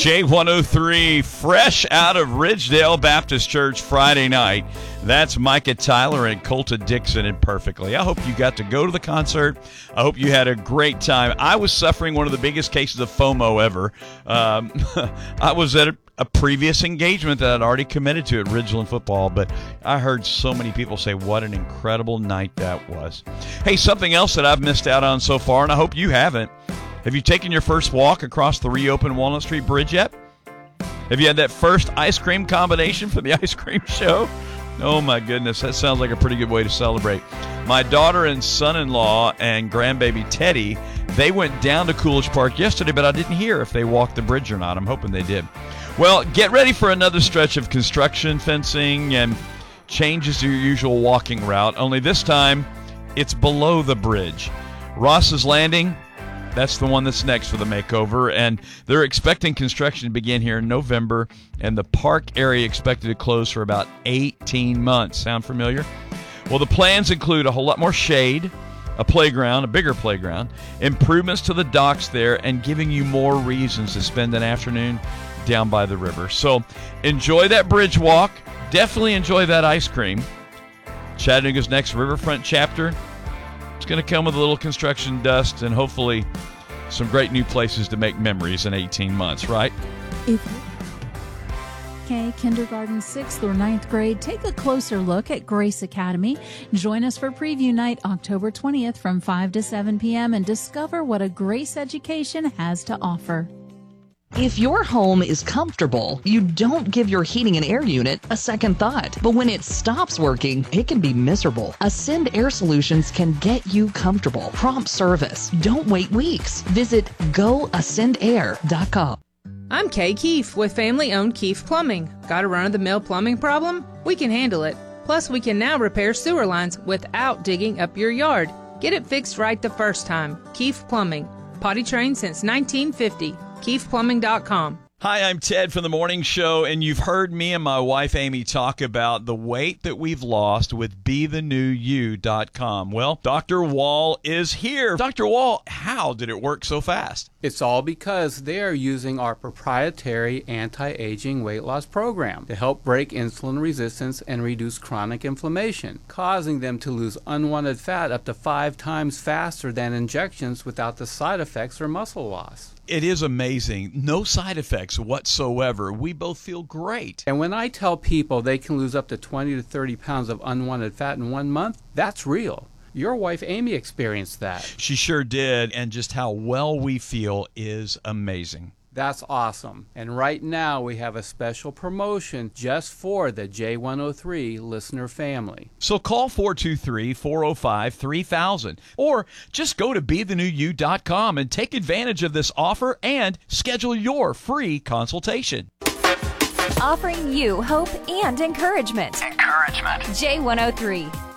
J103, fresh out of Ridgedale Baptist Church Friday night. That's Micah Tyler and Colta Dixon in Perfectly. I hope you got to go to the concert. I hope you had a great time. I was suffering one of the biggest cases of FOMO ever. I was at a previous engagement that I'd already committed to at Ridgeland Football, but I heard so many people say what an incredible night that was. Hey, something else that I've missed out on so far, and I hope you haven't. Have you taken your first walk across the reopened Walnut Street Bridge yet? Have you had that first ice cream combination for the ice cream show? Oh, my goodness. That sounds like a pretty good way to celebrate. My daughter and son-in-law and grandbaby Teddy, they went down to Coolidge Park yesterday, but I didn't hear if they walked the bridge or not. I'm hoping they did. Well, get ready for another stretch of construction, fencing, and changes to your usual walking route, only this time it's below the bridge. Ross's Landing, that's the one that's next for the makeover, and they're expecting construction to begin here in November, and the park area expected to close for about 18 months. Sound familiar? Well, the plans include a whole lot more shade, a playground, a bigger playground, improvements to the docks there, and giving you more reasons to spend an afternoon down by the river. So enjoy that bridge walk. Definitely enjoy that ice cream. Chattanooga's next riverfront chapter, it's going to come with a little construction dust and hopefully some great new places to make memories in 18 months, right? Okay, kindergarten, 6th or 9th grade, take a closer look at Grace Academy. Join us for preview night October 20th from 5 to 7 p.m. and discover what a Grace education has to offer. If your home is comfortable, you don't give your heating and air unit a second thought. But when it stops working, it can be miserable. Ascend Air Solutions can get you comfortable. Prompt service. Don't wait weeks. Visit goascendair.com. I'm Kay Keefe with family-owned Keefe Plumbing. Got a run-of-the-mill plumbing problem? We can handle it. Plus, we can now repair sewer lines without digging up your yard. Get it fixed right the first time. Keefe Plumbing. Potty trained since 1950. KeefePlumbing.com. Hi, I'm Ted from The Morning Show, and you've heard me and my wife Amy talk about the weight that we've lost with BeTheNewYou.com. Well, Dr. Wall is here. Dr. Wall, how did it work so fast? It's all because they are using our proprietary anti-aging weight loss program to help break insulin resistance and reduce chronic inflammation, causing them to lose unwanted fat up to 5 times faster than injections without the side effects or muscle loss. It is amazing. No side effects whatsoever. We both feel great. And when I tell people they can lose up to 20 to 30 pounds of unwanted fat in 1 month, that's real. Your wife Amy experienced that. She sure did, and just how well we feel is amazing. That's awesome. And right now we have a special promotion just for the J103 listener family. So call 423-405-3000 or just go to BeTheNewYou.com and take advantage of this offer and schedule your free consultation. Offering you hope and encouragement. J103.